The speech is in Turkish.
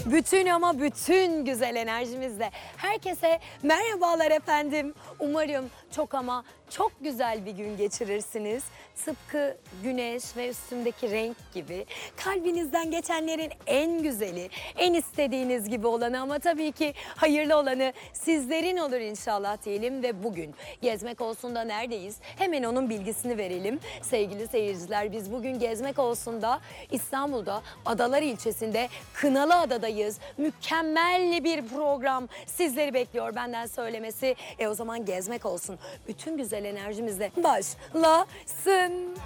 Bütün ama bütün güzel enerjimizle herkese merhabalar efendim. Umarım çok ama çok güzel bir gün geçirirsiniz. Tıpkı güneş ve üstümdeki renk gibi kalbinizden geçenlerin en güzeli, en istediğiniz gibi olanı ama tabii ki hayırlı olanı sizlerin olur inşallah diyelim ve bugün Gezmek Olsun'da neredeyiz? Hemen onun bilgisini verelim. Sevgili seyirciler, biz bugün Gezmek Olsun'da İstanbul'da Adalar ilçesinde Kınalıada'dayız. Mükemmel bir program sizleri bekliyor benden söylemesi. O zaman Gezmek Olsun bütün güzel enerjimizle başlasın.